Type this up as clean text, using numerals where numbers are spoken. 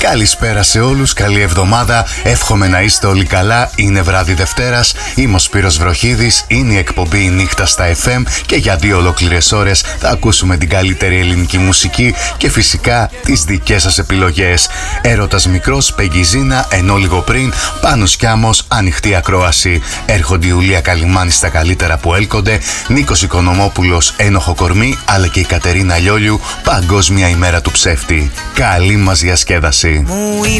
Καλησπέρα σε όλους, καλή εβδομάδα. Εύχομαι να είστε όλοι καλά. Είναι βράδυ Δευτέρας. Είμαι ο Σπύρος Βροχίδης. Είναι η εκπομπή «Η νύχτα στα FM» και για 2 ολόκληρες ώρες θα ακούσουμε την καλύτερη ελληνική μουσική και φυσικά τις δικές σας επιλογές. Έρωτας μικρός, Πεγκιζίνα, ενώ λίγο πριν Πάνος Κιάμος, ανοιχτή ακρόαση. Έρχονται η Ιουλία Καλυμάνη στα καλύτερα που έλκονται, Νίκος Οικονομόπουλος, ένοχο κορμί, αλλά και η Κατερίνα Λιόλιου, Παγκόσμια ημέρα του ψεύτη. Καλή μας διασκέδαση. Muy